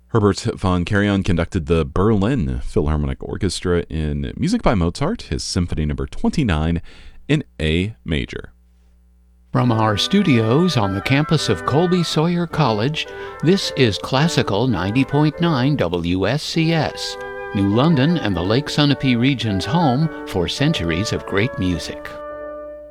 Herbert von Karajan conducted the Berlin Philharmonic Orchestra in Music by Mozart, his Symphony No. 29 in A major. From our studios on the campus of Colby Sawyer College, this is Classical 90.9 WSCS, New London and the Lake Sunapee region's home for centuries of great music.